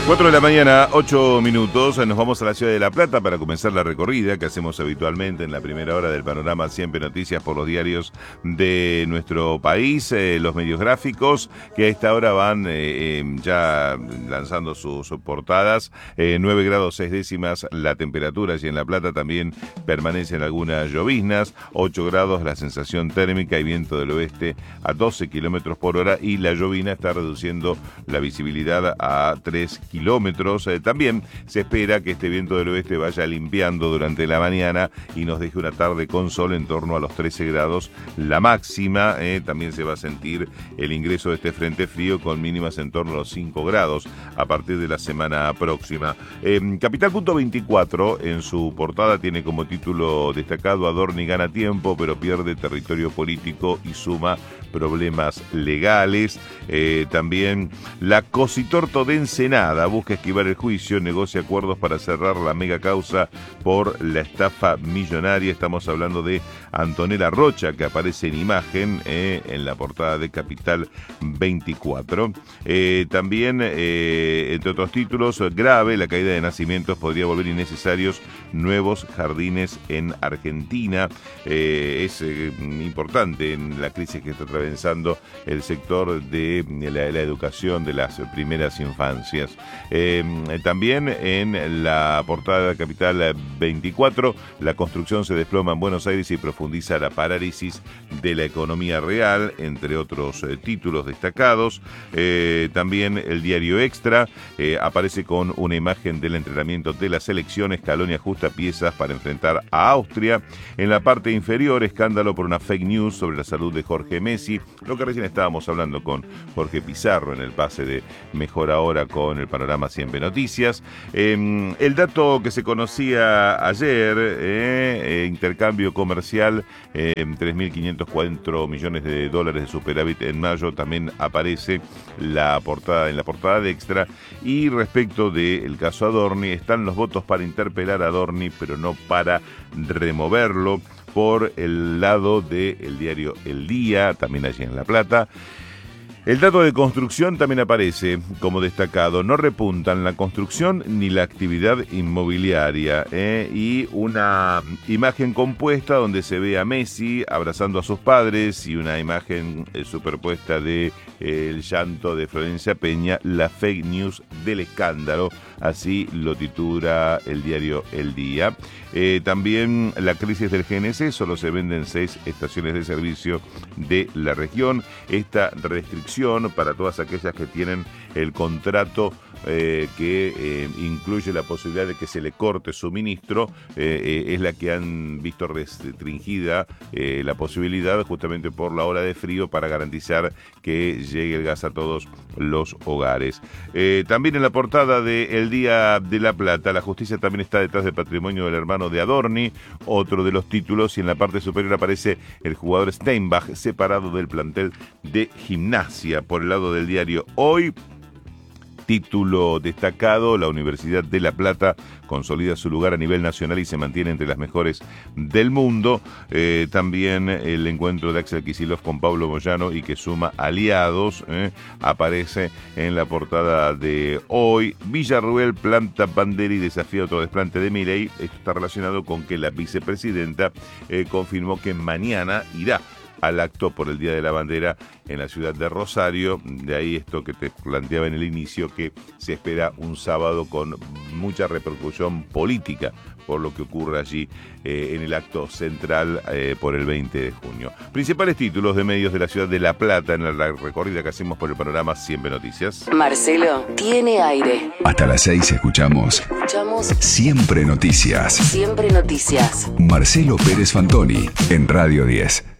4 de la mañana, 8 minutos, nos vamos a la ciudad de La Plata para comenzar la recorrida que hacemos habitualmente en la primera hora del panorama Siempre Noticias por los diarios de nuestro país, los medios gráficos que a esta hora van ya lanzando sus portadas, 9 grados 6 décimas la temperatura y en La Plata también permanecen algunas lloviznas, 8 grados la sensación térmica y viento del oeste a 12 kilómetros por hora y la llovina está reduciendo la visibilidad a 3 kilómetros. También se espera que este viento del oeste vaya limpiando durante la mañana y nos deje una tarde con sol en torno a los 13 grados la máxima. También se va a sentir el ingreso de este frente frío con mínimas en torno a los 5 grados a partir de la semana próxima. Capital.24 en su portada tiene como título destacado: Adorni gana tiempo pero pierde territorio político y suma problemas legales. También la Cositorto de Ensenada busca esquivar el juicio, negocia acuerdos para cerrar la mega causa por la estafa millonaria. Estamos hablando de Antonella Rocha, que aparece en imagen en la portada de Capital 24. También, entre otros títulos, grave, la caída de nacimientos podría volver innecesarios nuevos jardines en Argentina. Es importante en la crisis que está atravesando el sector de la educación de las primeras infancias. También en la portada de Capital 24, la construcción se desploma en Buenos Aires y profundiza la parálisis de la economía real, entre otros títulos destacados. También el diario Extra aparece con una imagen del entrenamiento de la selección. Scaloni ajusta piezas para enfrentar a Austria. En la parte inferior, escándalo por una fake news sobre la salud de Jorge Messi, lo que recién estábamos hablando con Jorge Pizarro en el pase de Mejor Ahora con el panorama Siempre Noticias. El dato que se conocía ayer, intercambio comercial, 3.504 millones de dólares de superávit en mayo, también aparece en la portada de Extra. Y respecto del caso Adorni, están los votos para interpelar a Adorni, pero no para removerlo. Por el lado del diario El Día, también allí en La Plata. El dato de construcción también aparece como destacado. No repuntan la construcción ni la actividad inmobiliaria. Y una imagen compuesta donde se ve a Messi abrazando a sus padres y una imagen superpuesta de el llanto de Florencia Peña, la fake news del escándalo. Así lo titula el diario El Día. También la crisis del GNC, solo se venden 6 estaciones de servicio de la región. Esta restricción para todas aquellas que tienen el contrato que incluye la posibilidad de que se le corte suministro, es la que han visto restringida la posibilidad justamente por la ola de frío para garantizar que llegue el gas a todos los hogares. También en la portada de El Día de La Plata, la justicia también está detrás del patrimonio del hermano de Adorni, otro de los títulos, y en la parte superior aparece el jugador Steinbach separado del plantel de Gimnasia. Por el lado del diario Hoy, título destacado: la Universidad de La Plata consolida su lugar a nivel nacional y se mantiene entre las mejores del mundo. También el encuentro de Axel Kicillof con Pablo Moyano y que suma aliados, aparece en la portada de Hoy. Villarruel planta bandera y desafía otro desplante de Milei. Esto está relacionado con que la vicepresidenta confirmó que mañana irá al acto por el Día de la Bandera en la ciudad de Rosario. De ahí esto que te planteaba en el inicio, que se espera un sábado con mucha repercusión política por lo que ocurre allí en el acto central por el 20 de junio. Principales títulos de medios de la ciudad de La Plata en la recorrida que hacemos por el panorama Siempre Noticias. Marcelo tiene aire. Hasta las 6 escuchamos Siempre Noticias. Siempre Noticias. Marcelo Pérez Fantoni en Radio 10.